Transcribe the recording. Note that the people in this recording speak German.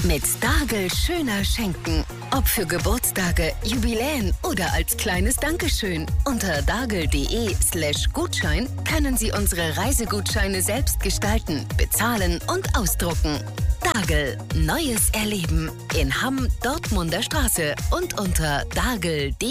Mit Dargel schöner schenken. Ob für Geburtstage, Jubiläen oder als kleines Dankeschön. Unter dargel.de/Gutschein können Sie unsere Reisegutscheine selbst gestalten, bezahlen und ausdrucken. Dargel. Neues Erleben. In Hamm, Dortmunder Straße und unter dargel.de.